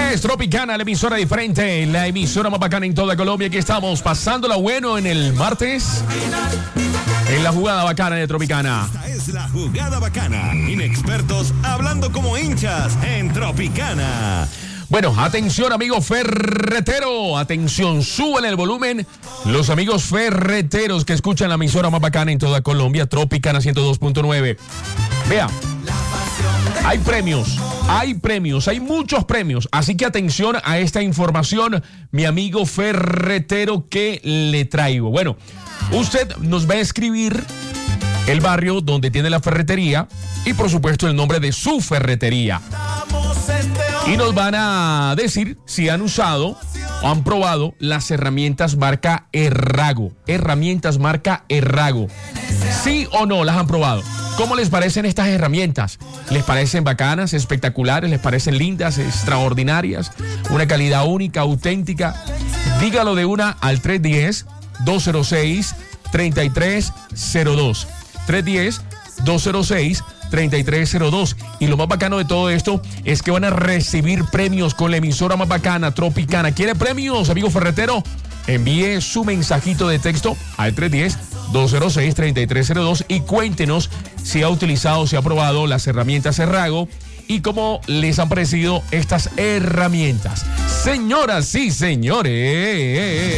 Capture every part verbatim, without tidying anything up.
Es Tropicana, la emisora diferente, la emisora más bacana en toda Colombia. Aquí estamos pasándola bueno en el martes, en la jugada bacana de Tropicana. Esta es la jugada bacana. Inexpertos hablando como hinchas en Tropicana. Bueno, atención amigo ferretero, atención, súbele el volumen. Los amigos ferreteros que escuchan la emisora más bacana en toda Colombia, Tropicana ciento dos punto nueve. Vea, hay premios, hay premios, hay muchos premios. Así que atención a esta información, mi amigo ferretero, que le traigo. Bueno, usted nos va a escribir el barrio donde tiene la ferretería y por supuesto el nombre de su ferretería. Y nos van a decir si han usado o han probado las herramientas marca Errago. Herramientas marca Errago. ¿Sí o no las han probado? ¿Cómo les parecen estas herramientas? ¿Les parecen bacanas, espectaculares? ¿Les parecen lindas, extraordinarias? ¿Una calidad única, auténtica? Dígalo de una al tres uno cero, dos cero seis, tres tres cero dos. tres uno cero, dos cero seis, tres tres cero dos. Y lo más bacano de todo esto es que van a recibir premios con la emisora más bacana, Tropicana. ¿Quiere premios, amigo ferretero? Envíe su mensajito de texto al tres uno cero, dos cero seis, tres tres cero dos y cuéntenos si ha utilizado, si ha probado las herramientas Errago y cómo les han parecido estas herramientas. Señoras y señores,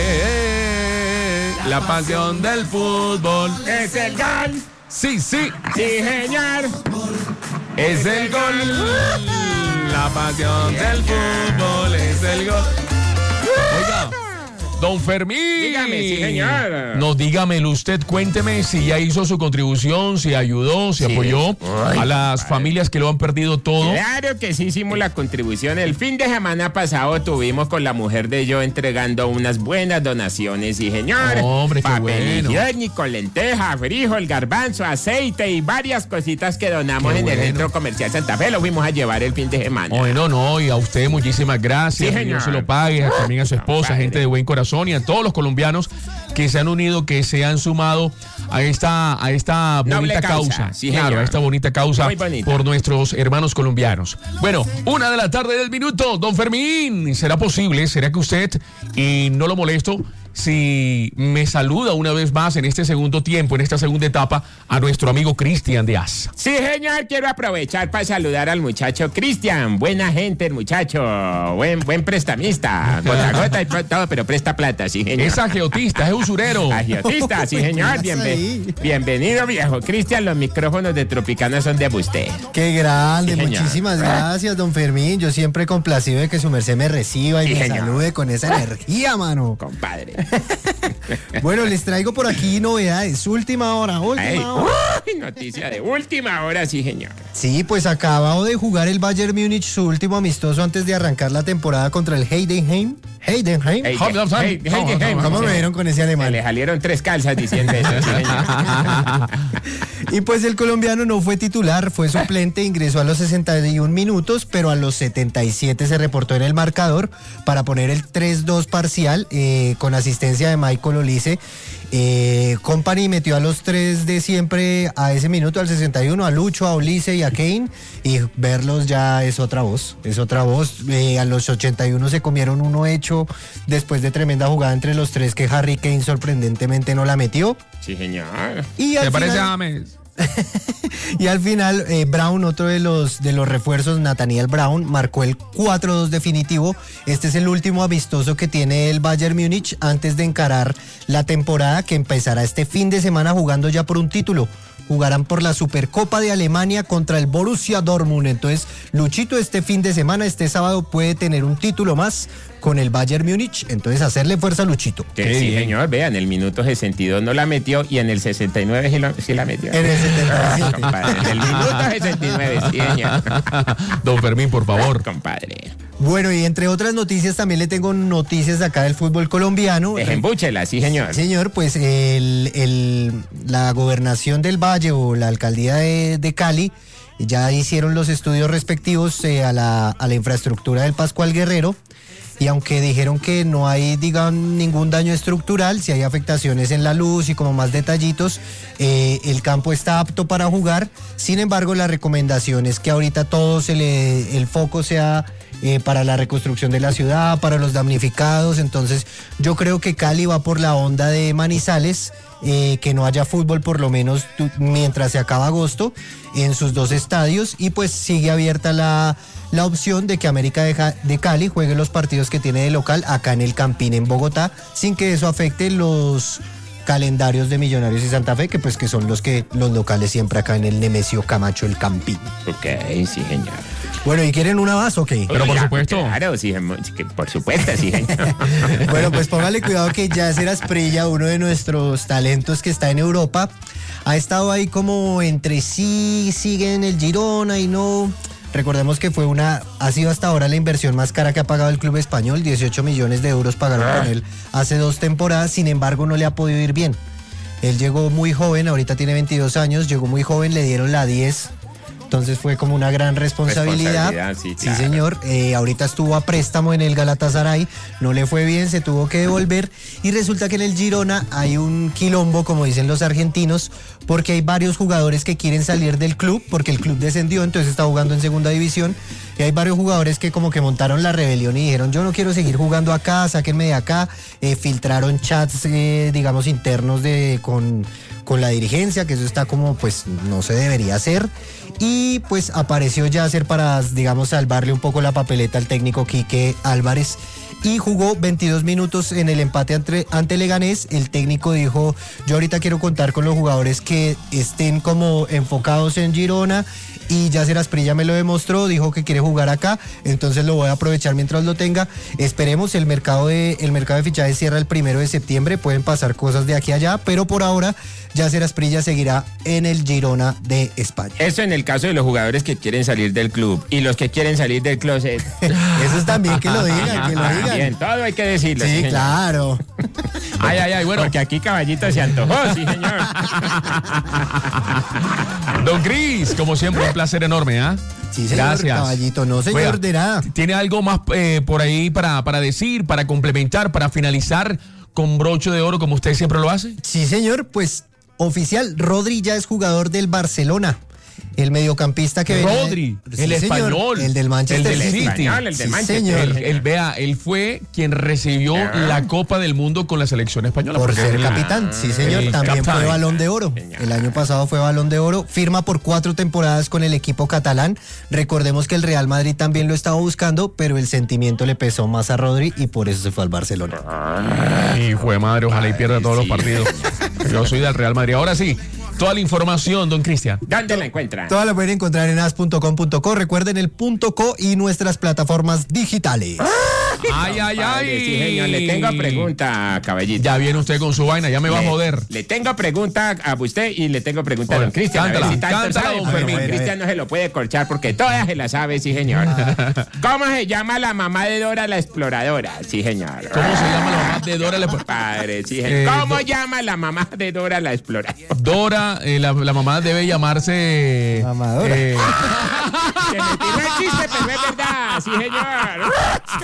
la pasión del fútbol es el gol. Sí, sí. Sí, señor. Es el gol. La pasión del fútbol es el gol. Oiga, don Fermín. Dígame, sí, señor. No, dígamelo usted, cuénteme si ya hizo su contribución, si ayudó, si Sí. apoyó Ay, a las padre. familias que lo han perdido todo. Claro que sí hicimos la contribución. El fin de semana pasado tuvimos con la mujer de yo entregando unas buenas donaciones, sí, señor. Hombre, qué Papel bueno. higiénico, lenteja, frijol, garbanzo, aceite y varias cositas que donamos Qué en el bueno. Centro Comercial Santa Fe. Lo fuimos a llevar el fin de semana. Bueno, no, y a usted muchísimas gracias. Sí, Que señor. Dios se lo pague, también a su esposa, Padre. gente de buen corazón y a todos los colombianos que se han unido, que se han sumado a esta, a esta Noble bonita causa, causa. sí, claro, señor. a esta bonita causa Muy bonita. por nuestros hermanos colombianos. Bueno, una de la tarde del minuto, don Fermín, ¿será posible? ¿Será que usted, y no lo molesto, si me saluda una vez más en este segundo tiempo, en esta segunda etapa, a nuestro amigo Cristian de Asa? Sí, señor, quiero aprovechar para saludar al muchacho Cristian. Buena gente el muchacho, buen, buen prestamista. Gota a gota y todo, pero presta plata, sí, señor. Es agiotista, es usurero. Agiotista, sí, señor. Bienve- bienvenido, viejo Cristian. Los micrófonos de Tropicana son de usted. Qué grande, Sí, señor. muchísimas gracias, don Fermín. Yo siempre complacido de que su merced me reciba y Sí, me señor. salude con esa energía, mano. Compadre. Bueno, les traigo por aquí novedades. Última hora, última Ay, hora. uy, noticia de última hora, sí, señor. Sí, pues acabado de jugar el Bayern Múnich su último amistoso antes de arrancar la temporada contra el Heidenheim. Heidenheim. Hey, Hop, hop, hop. hey, hey, hey, hey, ¿Cómo me vieron con ese Se alemán? le salieron tres calzas diciendo eso, sí, señor. Y pues el colombiano no fue titular, fue suplente, ingresó a los sesenta y un minutos, pero a los setenta y siete se reportó en el marcador para poner el tres dos parcial eh, con asistencia de Michael Olise. Eh, Company metió a los tres de siempre a ese minuto, al sesenta y uno, a Lucho, a Olise y a Kane, y verlos ya es otra voz, es otra voz. Eh, a los ochenta y uno se comieron uno hecho después de tremenda jugada entre los tres que Harry Kane sorprendentemente no la metió. Sí, señor. Y al ¿Te parece, final- James? y al final, eh, Brown, otro de los, de los refuerzos, Nathaniel Brown, marcó el cuatro dos definitivo. Este es el último amistoso que tiene el Bayern Múnich antes de encarar la temporada que empezará este fin de semana jugando ya por un título. Jugarán por la Supercopa de Alemania contra el Borussia Dortmund. Entonces, Luchito este fin de semana, este sábado, puede tener un título más con el Bayern Múnich. Entonces, hacerle fuerza a Luchito. Que Qué sí, bien. señor, vean, en el minuto sesenta y dos no la metió y en el sesenta y nueve sí, lo- sí la metió. En el setenta y siete. Compadre, en el minuto sesenta y nueve, sí, señor. Don Fermín, por favor. Compadre. Bueno, y entre otras noticias, también le tengo noticias acá del fútbol colombiano. Ejembúchela, sí, señor. Señor, pues el, el- la gobernación del Valle o la alcaldía de, de Cali ya hicieron los estudios respectivos eh, a, la, a la infraestructura del Pascual Guerrero. Y aunque dijeron que no hay, digan, ningún daño estructural, si hay afectaciones en la luz y como más detallitos, eh, el campo está apto para jugar. Sin embargo, la recomendación es que ahorita todo se le, el foco sea eh, para la reconstrucción de la ciudad, para los damnificados. Entonces yo creo que Cali va por la onda de Manizales, eh, que no haya fútbol por lo menos tu, mientras se acaba agosto en sus dos estadios, y pues sigue abierta la, la opción de que América de, de Cali juegue los partidos que tiene de local acá en el Campín en Bogotá, sin que eso afecte los calendarios de Millonarios y Santa Fe, que pues que son los que los locales siempre acá en el Nemesio Camacho, el Campín. Ok, sí, señor. Bueno, ¿y quieren una más? Ok. Pero por supuesto. Claro, sí, que por supuesto, sí, señor. Bueno, pues póngale cuidado que Yasser Asprilla, uno de nuestros talentos que está en Europa, ha estado ahí como entre sí, sigue en el Girona y no. Recordemos que fue una, ha sido hasta ahora la inversión más cara que ha pagado el club español, dieciocho millones de euros pagaron con él hace dos temporadas, sin embargo no le ha podido ir bien. Él llegó muy joven, ahorita tiene veintidós años, llegó muy joven, le dieron la diez, entonces fue como una gran responsabilidad. responsabilidad sí, claro. Sí, señor, eh, ahorita estuvo a préstamo en el Galatasaray, no le fue bien, se tuvo que devolver, y resulta que en el Girona hay un quilombo, como dicen los argentinos, porque hay varios jugadores que quieren salir del club, porque el club descendió, entonces está jugando en segunda división, y hay varios jugadores que como que montaron la rebelión y dijeron, yo no quiero seguir jugando acá, sáquenme de acá, eh, filtraron chats, eh, digamos, internos de con, con la dirigencia, que eso está como, pues, no se debería hacer, y pues apareció Yasser para, digamos, salvarle un poco la papeleta al técnico Quique Álvarez, y jugó veintidós minutos en el empate ante, ante Leganés. El técnico dijo, yo ahorita quiero contar con los jugadores que estén como enfocados en Girona, y Yasser Asprilla me lo demostró, dijo que quiere jugar acá, entonces lo voy a aprovechar mientras lo tenga. Esperemos, el mercado de, el mercado de fichajes cierra el primero de septiembre, pueden pasar cosas de aquí a allá, pero por ahora Yasser Asprilla seguirá en el Girona de España. Eso en el caso de los jugadores que quieren salir del club, y los que quieren salir del closet. Eso es también que lo digan, que lo digan. Bien, todo hay que decirlo. Sí, sí, claro. Ay, ay, ay, bueno. Porque aquí Caballito se antojó, sí, señor. Don Cris, como siempre, un placer enorme, ¿ah? ¿eh? Sí, señor. Gracias. Caballito, no, señor, Oiga, de nada. ¿Tiene algo más eh, por ahí para, para decir, para complementar, para finalizar con broche de oro, como usted siempre lo hace? Sí, señor, pues oficial, Rodri ya es jugador del Barcelona. El mediocampista que Rodri, viene, el sí, español, señor, el del Manchester el del City. Español, el del sí, Manchester. Señor. Él, él, vea, él fue quien recibió ah. la Copa del Mundo con la selección española. Por ser el capitán, sí señor, el también capitán. Fue Balón de Oro. Señor. El año pasado fue Balón de Oro, firma por cuatro temporadas con el equipo catalán. Recordemos que el Real Madrid también lo estaba buscando, pero el sentimiento le pesó más a Rodri y por eso se fue al Barcelona. Y fue madre, ojalá y pierda todos los partidos. Yo soy del Real Madrid. Ahora sí, toda la información, don Cristian. ¿Dónde la encuentran? Toda la pueden encontrar en as punto com punto co. Recuerden el punto .co y nuestras plataformas digitales. Ay, ay, ay. Sí, señor, le tengo pregunta, caballito. Ya viene usted con su vaina, ya me va le, a joder. Le tengo pregunta a usted y le tengo pregunta a don Cristian. Cántala, a ver si tanto cántala, sabe, don Fermín. Cristian no se lo puede corchar porque todas se la sabe, sí, señor. ¿Cómo se llama la mamá de Dora la exploradora? Sí, señor. ¿Cómo se llama la mamá de Dora la exploradora? Padre, sí, señor. Eh, ¿Cómo do... llama la mamá de Dora la exploradora? Dora, eh, la, la mamá debe llamarse... Mamadora. Eh... Se me tiró el chiste, pero es verdad, sí, señor.